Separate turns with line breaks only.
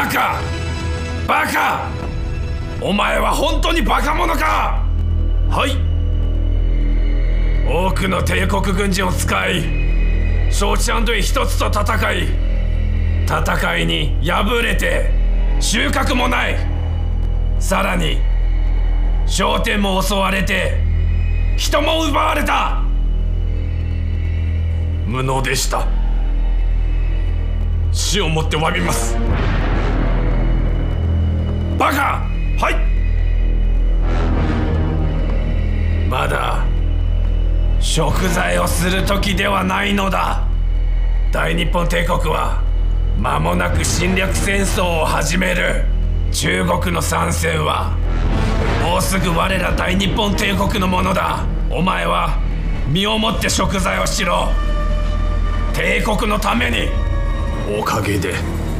バカバカ、お前は本当にバカ者か。はい、多くの帝国軍人を使い承知安堵一つと戦いに敗れて収穫もない。さらに商店も襲われて人も奪われた。無能でした。死をもって詫びます。バカ。はい、まだ贖罪をする時ではないのだ。大日本帝国は間もなく侵略戦争を始める。中国の参戦はもうすぐ我ら大日本帝国のものだ。お前は身をもって贖罪をしろ。帝国のために。おかげで